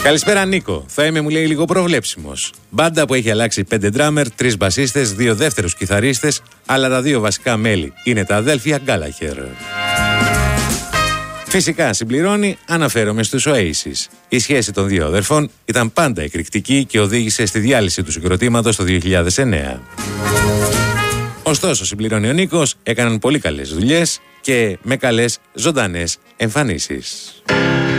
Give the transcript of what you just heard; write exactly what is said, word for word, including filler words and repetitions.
Καλησπέρα Νίκο, θα είμαι μου λέει λίγο προβλέψιμος. Μπάντα που έχει αλλάξει πέντε ντράμερ, τρεις μπασίστες, δύο δεύτερους κιθαρίστες, αλλά τα δύο βασικά μέλη είναι τα αδέλφια Γκάλαχερ. Φυσικά συμπληρώνει, αναφέρομαι στους Oasis. Η σχέση των δύο αδερφών ήταν πάντα εκρηκτική και οδήγησε στη διάλυση του συγκροτήματος το δύο χιλιάδες εννέα. Ωστόσο, συμπληρώνει ο Νίκος, έκαναν πολύ καλές δουλειές και με καλές ζωντανές εμφανίσεις.